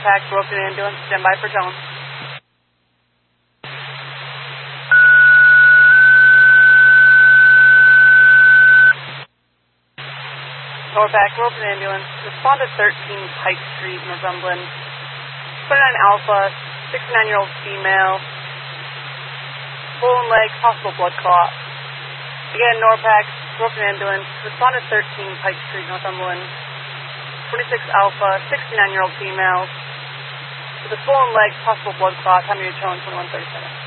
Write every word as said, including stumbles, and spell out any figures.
Norpac, broken ambulance, stand by for tone. Norpac, broken ambulance, respond to thirteen Pike Street, Northumberland. twenty-nine Alpha, sixty-nine-year-old female, swollen leg, possible blood clot. Again, Norpac, broken ambulance, respond to thirteen Pike Street, Northumberland. twenty-six Alpha, sixty-nine-year-old female, with a swollen leg, possible blood clot, time of your tone, twenty-one thirty-seven.